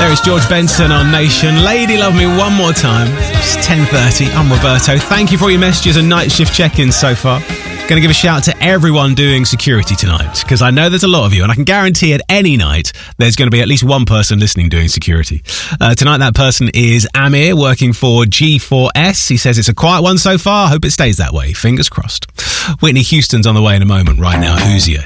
There is George Benson on Nation. Lady Love Me one more time. It's 10:30. I'm Roberto. Thank you for all your messages and night shift check-ins so far. Going to give a shout to everyone doing security tonight, because I know there's a lot of you, and I can guarantee at any night there's going to be at least one person listening doing security. Tonight that person is Amir, working for G4S. He says it's a quiet one so far. I hope it stays that way. Fingers crossed. Whitney Houston's on the way in a moment. Right now, Who's Ya?